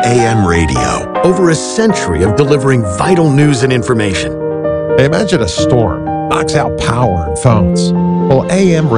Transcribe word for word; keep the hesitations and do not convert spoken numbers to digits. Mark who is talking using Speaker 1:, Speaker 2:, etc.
Speaker 1: A M radio, over a century of delivering vital news and information.
Speaker 2: Imagine a storm knocks out power and phones. Well, A M